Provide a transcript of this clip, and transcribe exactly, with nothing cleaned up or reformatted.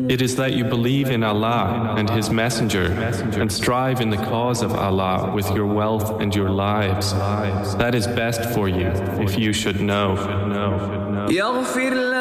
It is that you believe in Allah and His Messenger and strive in the cause of Allah with your wealth and your lives. That is best for you if you should know.